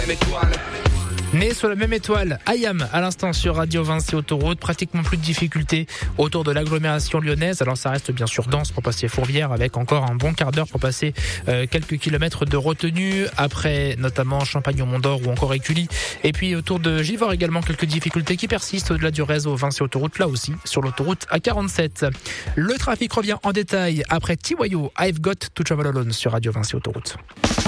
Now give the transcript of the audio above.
même étoile. Né sur la même étoile, Ayam à l'instant sur Radio Vinci Autoroute, pratiquement plus de difficultés autour de l'agglomération lyonnaise. Alors ça reste bien sûr dense pour passer Fourvière avec encore un bon quart d'heure pour passer quelques kilomètres de retenue après notamment Champagne-au-Mont-d'Or ou encore Écully. Et puis autour de Givors également quelques difficultés qui persistent au-delà du réseau Vinci Autoroute, là aussi sur l'autoroute A47. Le trafic revient en détail après Tiwayo, I've Got to Travel Alone sur Radio Vinci Autoroute.